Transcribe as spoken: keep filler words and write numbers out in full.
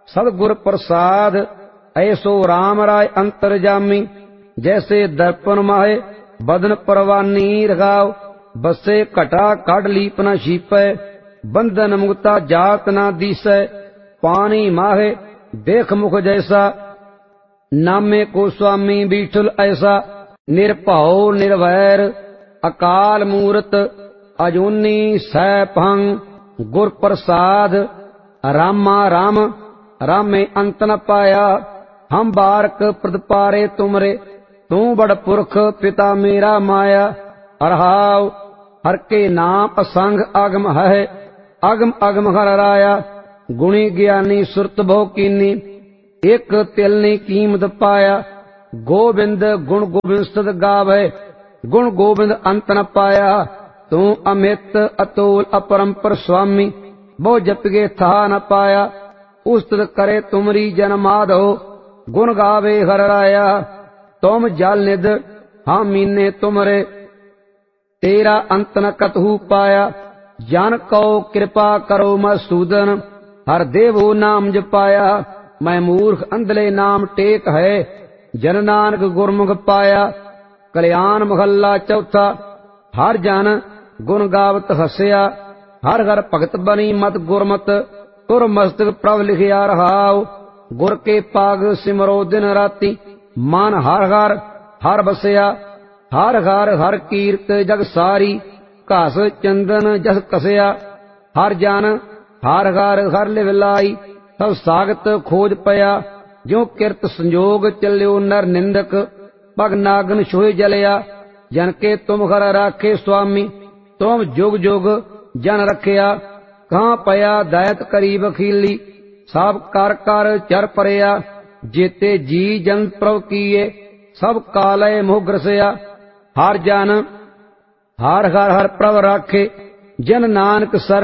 सदगुर प्रसाद ऐसो राम राय अंतरजामी। जैसे दर्पण माहे बदन परवानी रगाव, बसे घटा काढ़ लीप न शीपै, बंधन मुक्ता जात न दीसै। पानी माहे देख मुख जैसा, नामे को स्वामी बीठल ऐसा। निर्भौ निर्वैर अकाल मूरत, अजूनी सैभंग गुर प्रसाद। रामा राम रामे अंत न पाया, हम बारक प्रदपारे तुमरे। तू बड़ पुरख पिता मेरा माया। अरहाव हर के नाम असंग अगम है, अगम अगम हर राया। गुणी ज्ञानी सुरत भो कीनी, एक तिलनी कीमत पाया। गोविंद गुण गोविंद सद गावे, गुण गोविंद अंत न पाया। तू अमित अतुल अपरंपर स्वामी, बहु जपगे था न पाया। उस्तत करे तुमरी जन्मादो, गुण गावे हर राया। तुम जल निध हम मीने तुमरे, तेरा अंत न कतहु पाया। जन को कृपा करो मसूदन, हर देवो नाम जपाया। मैं मूर्ख अंधले नाम टेक है, जन नानक गुरमुख पाया। कल्याण महला चौथा। हर जन गुण गावत हसया, हर हर भगत बनी मत गुरमत। तुर मस्तक प्रभ लिखिया रहाव, गुर के पाग सिमरो दिन राती। मन हर हर हर बसया, हर हर हर कीर्त जग सारी। घस चंदन जस कसया, हर जन हर हर हर लिव लाई। सब सागत खोज पया, ज्यों किरत संजोग चल्यो नर निंदक। पग नागन छोय जलया, जन के तुम घर राखे स्वामी। तुम जुग जुग जन रखया, कहाँ पया दैत करी वकीली। सब कर कर चर परया, जेते जी जन प्रभ कीए। सब कालय मोह ग्रसया, हर जन हर हर हर प्रभ राखे। जन नानक सर